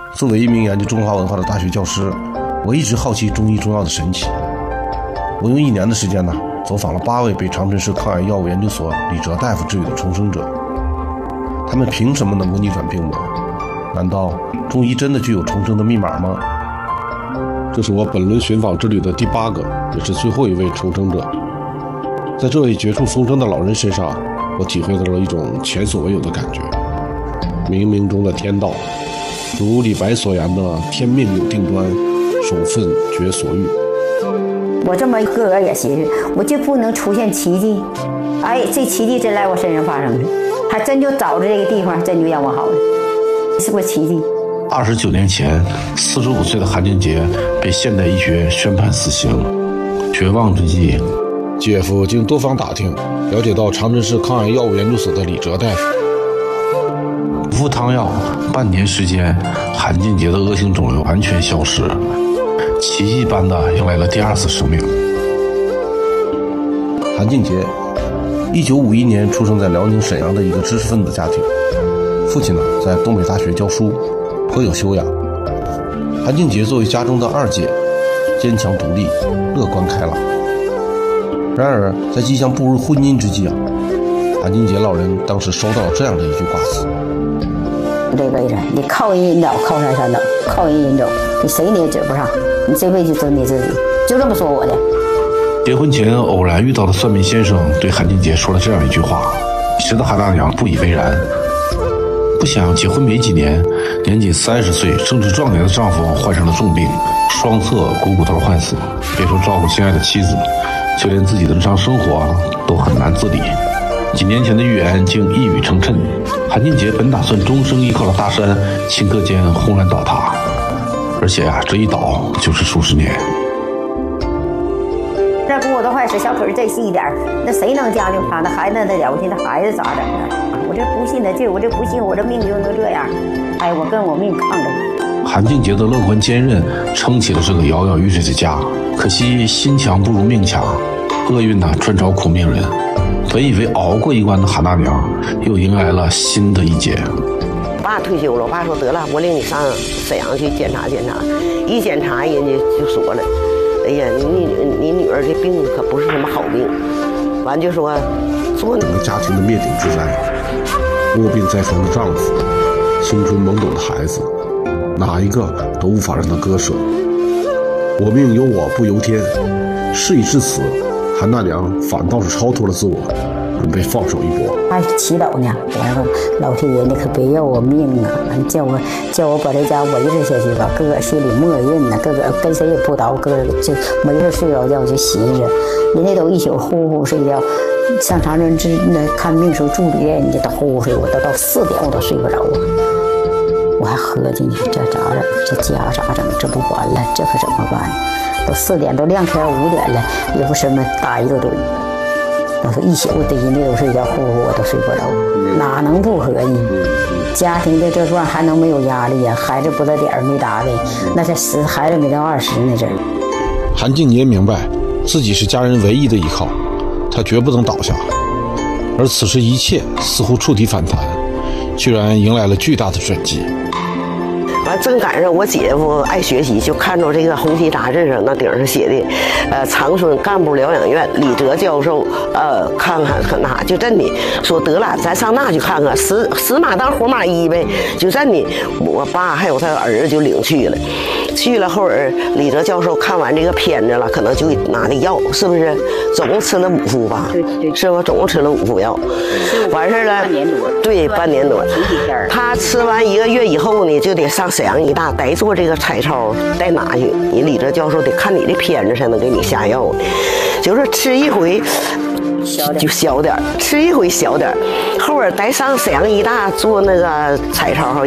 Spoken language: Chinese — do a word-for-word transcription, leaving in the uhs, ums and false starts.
作为一名研究中华文化的大学教师，我一直好奇中医中药的神奇。我用一年的时间呢，走访了八位被长春市抗癌药物研究所李哲大夫治愈的重生者。他们凭什么能够逆转病魔？难道中医真的具有重生的密码吗？这是我本轮寻访之旅的第八个，也是最后一位重生者。在这位绝处逢生的老人身上，我体会到了一种前所未有的感觉。冥冥中的天道，如李白所言的天命有定端，守分觉所欲。 我这么个个也寻思，我就不能出现奇迹。哎，这奇迹真来我身上发生了，还真就找着这个地方，真就让我好了，是不是奇迹？ 二十九年前，四十五岁的韩俊杰被现代医学宣判死刑。绝望之际，姐夫经多方打听，了解到长春市抗癌药物研究所的李哲大夫。服汤药，半年时间，韩俊杰的恶性肿瘤完全消失，奇迹般的迎来了第二次生命。韩俊杰，一九五一年出生在辽宁沈阳的一个知识分子家庭，父亲呢在东北大学教书，颇有修养。韩俊杰作为家中的二姐，坚强独立，乐观开朗。然而，在即将步入婚姻之际啊，韩俊杰老人当时收到了这样的一句挂词： 这辈子你靠人引导，靠山山倒，靠人引走，你谁你也指不上，你这辈子就你自己。就这么说我的。 结婚前偶然遇到的算命先生对韩俊杰说了这样一句话，使得韩大娘不以为然。不想结婚没几年，年仅三十岁正值壮年的丈夫患上了重病，双侧股骨头坏死，别说照顾心爱的妻子，就连自己的日常生活都很难自理。几年前的预言竟一语成谶，韩俊杰本打算终生依靠的大山，顷刻间轰然倒塌，而且啊，这一倒就是数十年。 这骨头坏死，小腿再细一点，那谁能将就他？那孩子那了不起，那孩子咋整啊？我这不信的劲，我这不信，我这命就能这样。哎，我跟我命抗争。 韩俊杰的乐观坚韧撑起了这个摇摇欲坠的家，可惜心强不如命强，厄运呢专找苦命人。本以为熬过一关的韩大娘，又迎来了新的一劫。 我爸退休了，我爸说得了，我领你上沈阳去检查检查。一检查，人家就说了，哎呀，你你女儿这病可不是什么好病。完就说，做整个家庭的灭顶之灾，卧病在床的丈夫，青春懵懂的孩子，哪一个都无法让他割舍。我命由我不由天，事已至此，韩大娘反倒是超脱了自我，准备放手一搏。 还祈祷呢，我说老天爷，你可别要我命啊！叫我叫我把这家维持下去吧。哥哥心里默认呢，哥哥跟谁也不叨，哥哥就没事睡着觉就寻思，人家都一宿呼呼睡觉，上长春治那看病时候助理人家都呼呼睡，我都到四点我都睡不着啊。我还合计呢，这咋整？这家咋整？这不完了，这可怎么办？都四点都亮天五点了，也不什么打一个盹。我说一宿我逮那都睡觉，呼呼我都睡不着，哪能不合计？家庭的这段还能没有压力呀、啊？孩子不到点儿没打的，那才十孩子没到二十那阵儿。 韩俊杰明白自己是家人唯一的依靠，他绝不能倒下。而此时一切似乎触底反弹，居然迎来了巨大的转机。 完正赶上我姐夫爱学习，就看着这个红旗杂志上那顶上写的，呃，长春干部疗养院李哲教授，呃，看看看那就真的说得了，咱上那去看看，死死马当活马医呗，就真的，我爸还有他儿子就领去了，去了后儿李哲教授看完这个片子了，可能就拿的药，是不是？总共吃了五副吧？对对，是吧？总共吃了五副药，完事儿了，半年多，对，半年多。他吃完一个月以后呢，就得上沈阳医大，得做这个彩超，得拿去。你李哲教授得看你的片子才能给你下药，就是吃一回就小点，吃一回小点，后边得上沈阳医大做那个彩超。